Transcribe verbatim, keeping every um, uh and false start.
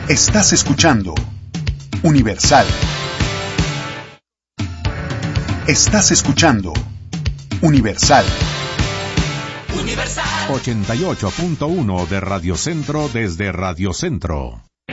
Estás escuchando Universal. Estás escuchando Universal. Universal. ochenta y ocho punto uno de Radio Centro desde Radio Centro.